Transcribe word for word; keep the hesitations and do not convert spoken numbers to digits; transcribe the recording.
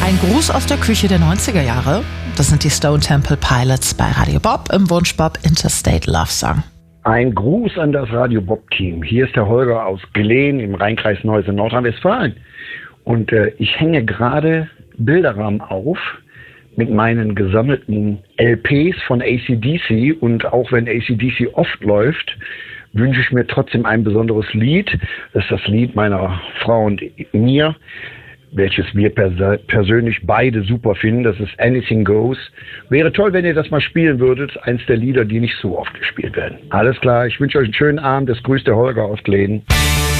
Ein Gruß aus der Küche der neunziger Jahre. Das sind die Stone Temple Pilots bei Radio Bob im Wunsch Bob Interstate Love Song. Ein Gruß an das Radio Bob-Team. Hier ist der Holger aus Geleen im Rheinkreis Neuss in Nordrhein-Westfalen. Und äh, ich hänge gerade Bilderrahmen auf mit meinen gesammelten L Ps von A C D C. Und auch wenn A C D C oft läuft, wünsche ich mir trotzdem ein besonderes Lied. Das ist das Lied meiner Frau und mir, welches wir pers- persönlich beide super finden. Das ist Anything Goes. Wäre toll, wenn ihr das mal spielen würdet. Eins der Lieder, die nicht so oft gespielt werden. Alles klar, ich wünsche euch einen schönen Abend. Das grüßt der Holger aus Gläden.